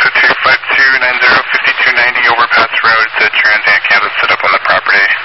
25290, 5290 Overpass Road, the Transient Kansas set up on the property.